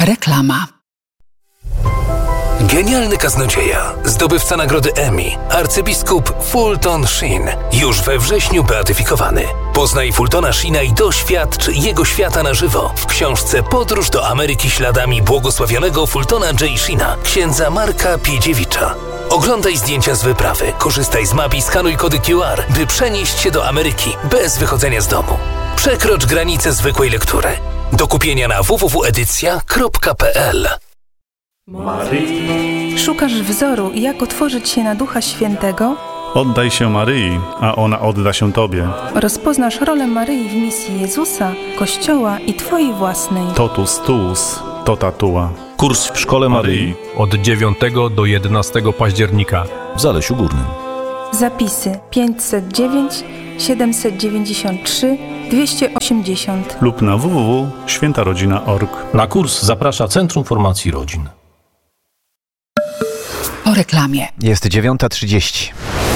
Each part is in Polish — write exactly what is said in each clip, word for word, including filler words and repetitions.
Reklama. Genialny kaznodzieja, zdobywca nagrody Emmy, arcybiskup Fulton Sheen, już we wrześniu beatyfikowany. Poznaj Fultona Sheena i doświadcz jego świata na żywo w książce Podróż do Ameryki śladami błogosławionego Fultona J. Sheena, księdza Marka Piedziewicza. Oglądaj zdjęcia z wyprawy, korzystaj z map i skanuj kody Q R, by przenieść się do Ameryki bez wychodzenia z domu. Przekrocz granicę zwykłej lektury. Do kupienia na w w w kropka edycja kropka p l. Marii. Szukasz wzoru, jak otworzyć się na Ducha Świętego? Oddaj się Maryi, a ona odda się Tobie. Rozpoznasz rolę Maryi w misji Jezusa, Kościoła i Twojej własnej. Totus tuus, tota tua. Kurs w Szkole Maryi od dziewiątego do jedenastego października w Zalesiu Górnym. Zapisy pięćset dziewięć siedemset dziewięćdziesiąt trzy dwieście osiemdziesiąt lub na w w w kropka święta rodzina kropka org. Na kurs zaprasza Centrum Formacji Rodzin. Po reklamie. Jest dziewiąta trzydzieści.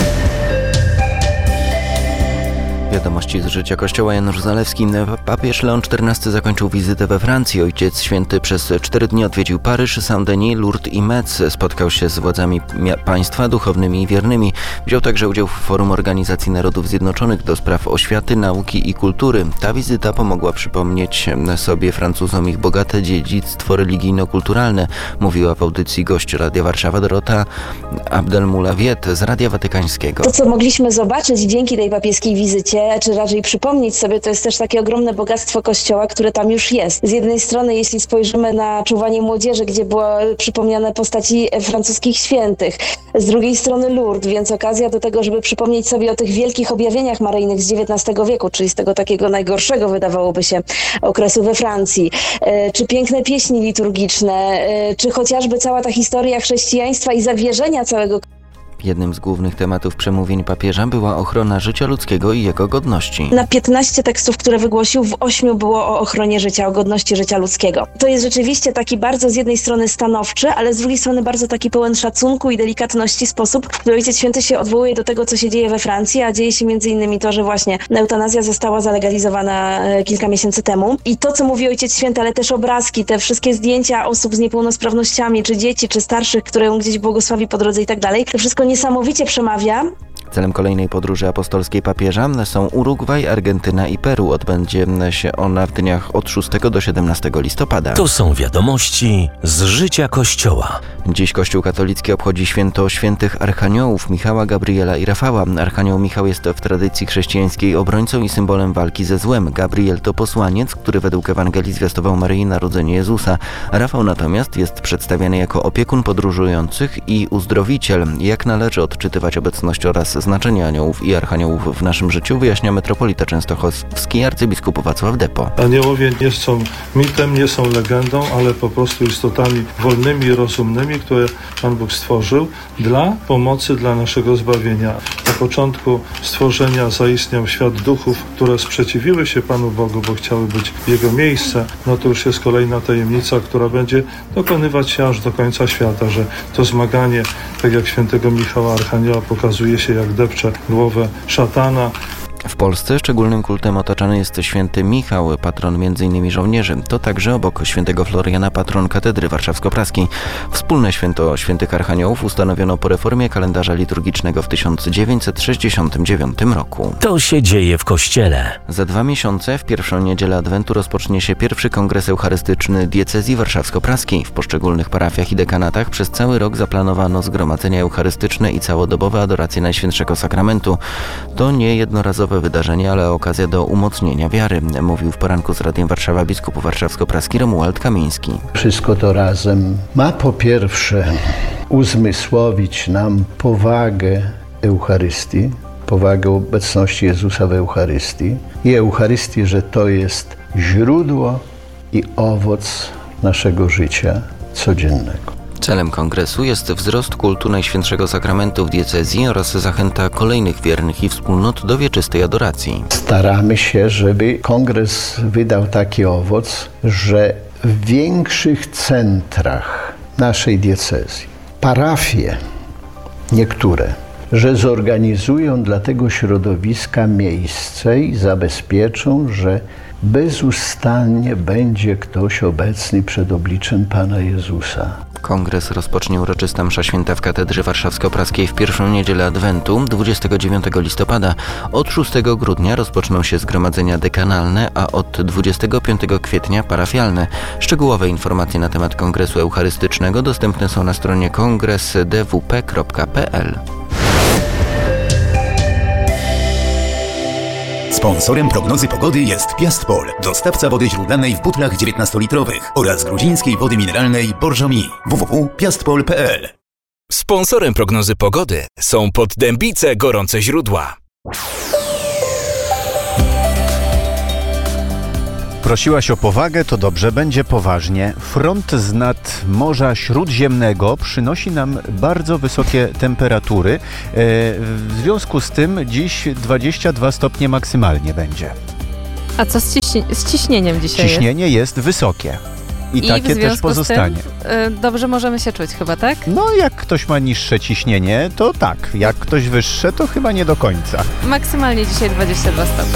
Wiadomości z życia Kościoła. Janusz Zalewski. Papież Leon czternasty zakończył wizytę we Francji. Ojciec Święty przez cztery dni odwiedził Paryż, Saint-Denis, Lourdes i Metz. Spotkał się z władzami państwa, duchownymi i wiernymi. Wziął także udział w Forum Organizacji Narodów Zjednoczonych do spraw oświaty, nauki i kultury. Ta wizyta pomogła przypomnieć sobie Francuzom ich bogate dziedzictwo religijno-kulturalne, mówiła w audycji gość Radia Warszawa Dorota Abdelmoulawiet z Radia Watykańskiego. To, co mogliśmy zobaczyć dzięki tej papieskiej wizycie, czy raczej przypomnieć sobie, to jest też takie ogromne bogactwo Kościoła, które tam już jest. Z jednej strony, jeśli spojrzymy na czuwanie młodzieży, gdzie były przypomniane postaci francuskich świętych, z drugiej strony Lourdes, więc okazja do tego, żeby przypomnieć sobie o tych wielkich objawieniach maryjnych z dziewiętnastego wieku, czyli z tego takiego najgorszego, wydawałoby się, okresu we Francji, czy piękne pieśni liturgiczne, czy chociażby cała ta historia chrześcijaństwa i zawierzenia całego. Jednym z głównych tematów przemówień papieża była ochrona życia ludzkiego i jego godności. Na piętnaście tekstów, które wygłosił, w ośmiu było o ochronie życia, o godności życia ludzkiego. To jest rzeczywiście taki bardzo z jednej strony stanowczy, ale z drugiej strony bardzo taki pełen szacunku i delikatności sposób, w którym Ojciec Święty się odwołuje do tego, co się dzieje we Francji, a dzieje się między innymi to, że właśnie eutanazja została zalegalizowana kilka miesięcy temu. I to, co mówi Ojciec Święty, ale też obrazki, te wszystkie zdjęcia osób z niepełnosprawnościami, czy dzieci, czy starszych, które on gdzieś błogosławi po drodze i tak dalej, to wszystko niesamowicie przemawia. Celem kolejnej podróży apostolskiej papieża są Urugwaj, Argentyna i Peru. Odbędzie się ona w dniach od szóstego do siedemnastego listopada. To są wiadomości z życia Kościoła. Dziś Kościół katolicki obchodzi święto świętych archaniołów Michała, Gabriela i Rafała. Archanioł Michał jest w tradycji chrześcijańskiej obrońcą i symbolem walki ze złem. Gabriel to posłaniec, który według Ewangelii zwiastował Maryi narodzenie Jezusa. Rafał natomiast jest przedstawiany jako opiekun podróżujących i uzdrowiciel. Jak należy odczytywać obecność oraz znaczenie aniołów i archaniołów w naszym życiu, wyjaśnia metropolita częstochowski arcybiskup Wacław Depo. Aniołowie nie są mitem, nie są legendą, ale po prostu istotami wolnymi i rozumnymi, które Pan Bóg stworzył dla pomocy, dla naszego zbawienia. Na początku stworzenia zaistniał świat duchów, które sprzeciwiły się Panu Bogu, bo chciały być w Jego miejsce. No to już jest kolejna tajemnica, która będzie dokonywać się aż do końca świata, że to zmaganie, tak jak świętego Michała Archanioła, pokazuje się, jak depcze głowę szatana. W Polsce szczególnym kultem otaczany jest święty Michał, patron m.in. żołnierzy. To także obok świętego Floriana patron katedry warszawsko-praskiej. Wspólne święto świętych archaniołów ustanowiono po reformie kalendarza liturgicznego w tysiąc dziewięćset sześćdziesiątym dziewiątym roku. To się dzieje w Kościele. Za dwa miesiące, w pierwszą niedzielę Adwentu, rozpocznie się pierwszy kongres eucharystyczny diecezji warszawsko-praskiej. W poszczególnych parafiach i dekanatach przez cały rok zaplanowano zgromadzenia eucharystyczne i całodobowe adoracje Najświętszego Sakramentu. To nie jednorazowe wydarzenie, ale okazja do umocnienia wiary, mówił w poranku z Radiem Warszawa biskup warszawsko-praski Romuald Kamiński. Wszystko to razem ma po pierwsze uzmysłowić nam powagę Eucharystii, powagę obecności Jezusa w Eucharystii i Eucharystii, że to jest źródło i owoc naszego życia codziennego. Celem kongresu jest wzrost kultu Najświętszego Sakramentu w diecezji oraz zachęta kolejnych wiernych i wspólnot do wieczystej adoracji. Staramy się, żeby kongres wydał taki owoc, że w większych centrach naszej diecezji, parafie niektóre, że zorganizują dla tego środowiska miejsce i zabezpieczą, że bezustannie będzie ktoś obecny przed obliczem Pana Jezusa. Kongres rozpocznie uroczysta msza święta w Katedrze Warszawsko-Praskiej w pierwszą niedzielę Adwentu, dwudziestego dziewiątego listopada. Od szóstego grudnia rozpoczną się zgromadzenia dekanalne, a od dwudziestego piątego kwietnia parafialne. Szczegółowe informacje na temat Kongresu Eucharystycznego dostępne są na stronie kongres d w p kropka p l. Sponsorem prognozy pogody jest Piastpol, dostawca wody źródlanej w butlach dziewiętnastolitrowych oraz gruzińskiej wody mineralnej Borżomi. w w w kropka piastpol kropka p l. Sponsorem prognozy pogody są Poddębice Gorące Źródła. Prosiłaś o powagę, to dobrze, będzie poważnie. Front z nad Morza Śródziemnego przynosi nam bardzo wysokie temperatury. W związku z tym dziś dwadzieścia dwa stopnie maksymalnie będzie. A co z, ciśni- z ciśnieniem dzisiaj Ciśnienie jest, jest wysokie. I, I takie też pozostanie. Tym, y, dobrze możemy się czuć chyba, tak? No, jak ktoś ma niższe ciśnienie, to tak. Jak ktoś wyższe, to chyba nie do końca. Maksymalnie dzisiaj dwadzieścia dwa stopnie.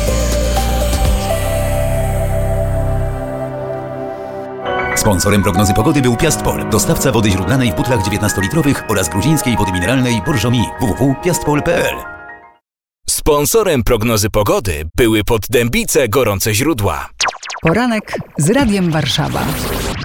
Sponsorem prognozy pogody był Piastpol, dostawca wody źródlanej w butlach dziewiętnastolitrowych oraz gruzińskiej wody mineralnej Borżomi. w w w kropka piastpol kropka p l. Sponsorem prognozy pogody były Poddębice Gorące Źródła. Poranek z Radiem Warszawa.